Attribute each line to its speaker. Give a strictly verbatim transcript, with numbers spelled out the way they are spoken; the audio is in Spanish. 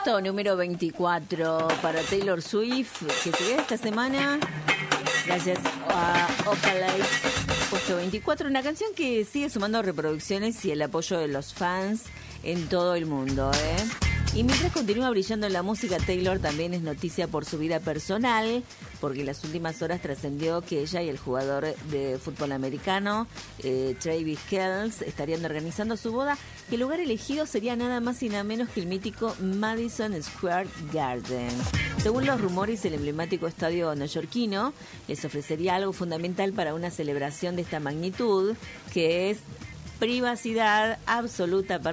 Speaker 1: Puesto número veinticuatro para Taylor Swift, que se ve esta semana, gracias a Opalite. Puesto veinticuatro, una canción que sigue sumando reproducciones y el apoyo de los fans en todo el mundo, ¿eh? Y mientras continúa brillando en la música, Taylor también es noticia por su vida personal, porque en las últimas horas trascendió que ella y el jugador de fútbol americano, eh, Travis Kelce, estarían organizando su boda, que el lugar elegido sería nada más y nada menos que el mítico Madison Square Garden. Según los rumores, el emblemático estadio neoyorquino les ofrecería algo fundamental para una celebración de esta magnitud, que es privacidad absoluta para